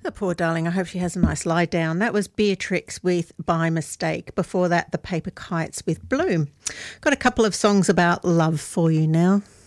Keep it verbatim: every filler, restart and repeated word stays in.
The poor darling, I hope she has a nice lie down. That was Beatrix with By Mistake. Before that, The Paper Kites with Bloom. Got a couple of songs about love for you now.